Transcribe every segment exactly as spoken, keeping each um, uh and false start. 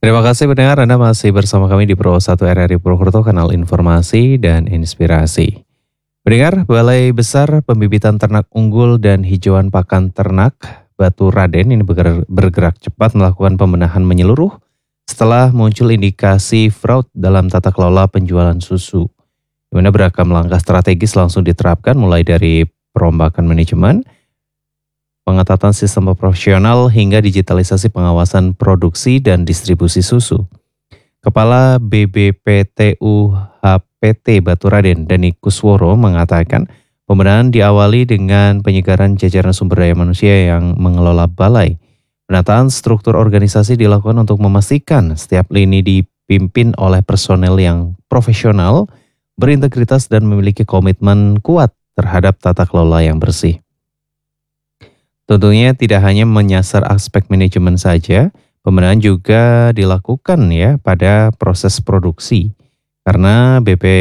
Terima kasih pendengar, Anda masih bersama kami di Pro satu R R I Purwokerto, kanal informasi dan inspirasi. Pendengar, Balai Besar Pembibitan Ternak Unggul dan Hijauan Pakan Ternak Batu Raden ini bergerak, bergerak cepat melakukan pembenahan menyeluruh setelah muncul indikasi fraud dalam tata kelola penjualan susu. Di mana beragam langkah strategis langsung diterapkan mulai dari perombakan manajemen, pengetatan sistem operasional hingga digitalisasi pengawasan produksi dan distribusi susu. Kepala B B P T U H P T Batu Raden, Dani Kusworo, mengatakan pembenahan diawali dengan penyegaran jajaran sumber daya manusia yang mengelola balai. Penataan struktur organisasi dilakukan untuk memastikan setiap lini dipimpin oleh personel yang profesional, berintegritas dan memiliki komitmen kuat terhadap tata kelola yang bersih. Tentunya tidak hanya menyasar aspek manajemen saja, pembenahan juga dilakukan ya pada proses produksi. Karena B B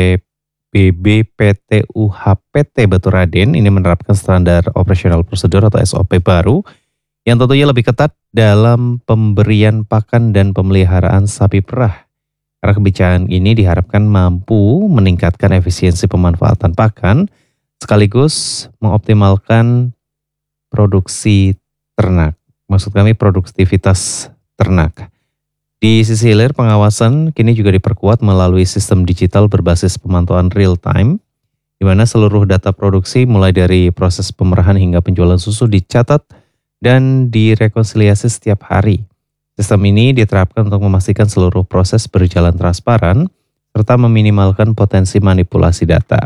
P T U H P T Batu Raden ini menerapkan standar operasional prosedur atau S O P baru yang tentunya lebih ketat dalam pemberian pakan dan pemeliharaan sapi perah. Karena kebijakan ini diharapkan mampu meningkatkan efisiensi pemanfaatan pakan sekaligus mengoptimalkan produksi ternak. Maksud kami produktivitas ternak. Di sisi hilir, pengawasan kini juga diperkuat melalui sistem digital berbasis pemantauan real time, di mana seluruh data produksi mulai dari proses pemerahan hingga penjualan susu dicatat dan direkonsiliasi setiap hari. Sistem ini diterapkan untuk memastikan seluruh proses berjalan transparan serta meminimalkan potensi manipulasi data.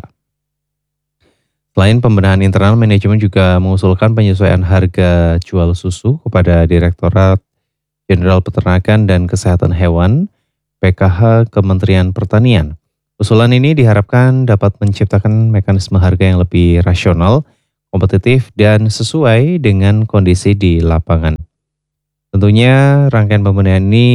Selain pembenahan internal, manajemen juga mengusulkan penyesuaian harga jual susu kepada Direktorat Jenderal Peternakan dan Kesehatan Hewan P K H Kementerian Pertanian. Usulan ini diharapkan dapat menciptakan mekanisme harga yang lebih rasional, kompetitif, dan sesuai dengan kondisi di lapangan. Tentunya rangkaian pembenahan ini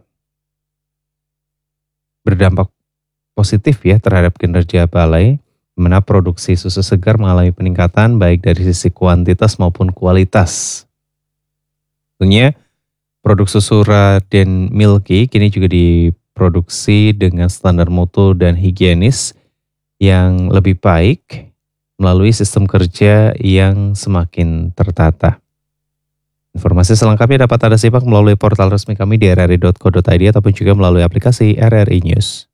berdampak positif ya terhadap kinerja balai, di mana produksi susu segar mengalami peningkatan baik dari sisi kuantitas maupun kualitas. Tentunya produk susu Raden Milky kini juga diproduksi dengan standar mutu dan higienis yang lebih baik melalui sistem kerja yang semakin tertata. Informasi selengkapnya dapat Anda simak melalui portal resmi kami di r r i dot co dot i d ataupun juga melalui aplikasi R R I News.